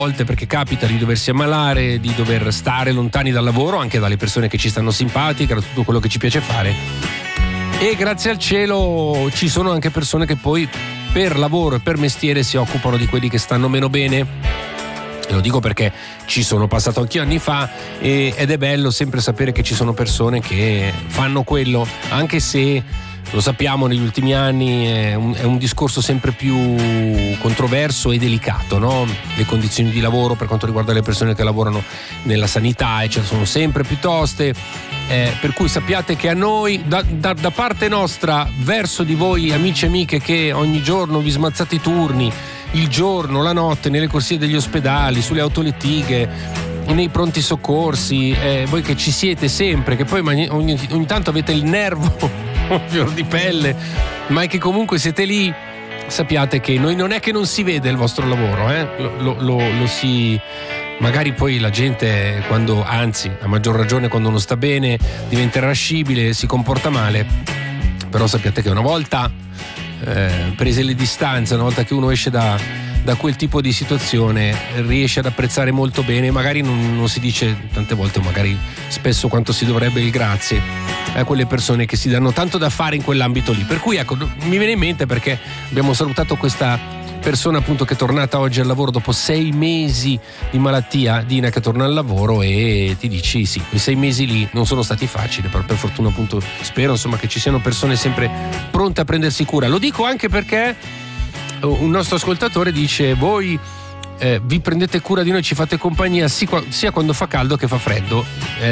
volte, perché capita di doversi ammalare, di dover stare lontani dal lavoro, anche dalle persone che ci stanno simpatiche, da tutto quello che ci piace fare. E grazie al cielo ci sono anche persone che poi per lavoro e per mestiere si occupano di quelli che stanno meno bene. E lo dico perché ci sono passato anch'io anni fa ed è bello sempre sapere che ci sono persone che fanno quello, anche se lo sappiamo negli ultimi anni è un discorso sempre più controverso e delicato, no? Le condizioni di lavoro per quanto riguarda le persone che lavorano nella sanità sono sempre più toste, per cui sappiate che a noi da parte nostra verso di voi amici e amiche che ogni giorno vi smazzate i turni, il giorno, la notte, nelle corsie degli ospedali, sulle autolettighe, nei pronti soccorsi, voi che ci siete sempre, che poi ogni tanto avete il nervo fior di pelle, ma è che comunque siete lì, sappiate che noi non è che non si vede il vostro lavoro, lo si, magari poi la gente quando, anzi a maggior ragione quando non sta bene, diventa irascibile, si comporta male, però sappiate che una volta prese le distanze, una volta che uno esce da quel tipo di situazione riesce ad apprezzare molto bene, magari non si dice tante volte, magari spesso quanto si dovrebbe, il grazie a quelle persone che si danno tanto da fare in quell'ambito lì. Per cui ecco, mi viene in mente perché abbiamo salutato questa persona appunto che è tornata oggi al lavoro dopo 6 mesi di malattia, Dina, che torna al lavoro e ti dici sì, quei 6 mesi lì non sono stati facili, però per fortuna appunto spero insomma che ci siano persone sempre pronte a prendersi cura. Lo dico anche perché un nostro ascoltatore dice: voi vi prendete cura di noi, ci fate compagnia sia quando fa caldo che fa freddo.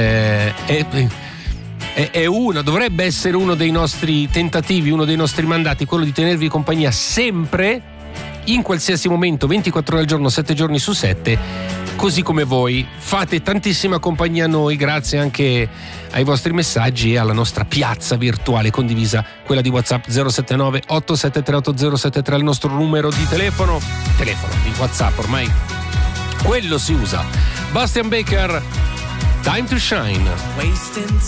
Dovrebbe essere uno dei nostri tentativi, uno dei nostri mandati, quello di tenervi compagnia sempre, in qualsiasi momento, 24 ore al giorno, 7 giorni su 7, così come voi fate tantissima compagnia a noi, grazie anche ai vostri messaggi e alla nostra piazza virtuale condivisa, quella di WhatsApp 079 8738 073, il nostro numero di telefono di WhatsApp, ormai quello si usa. Bastian Baker, Time to Shine.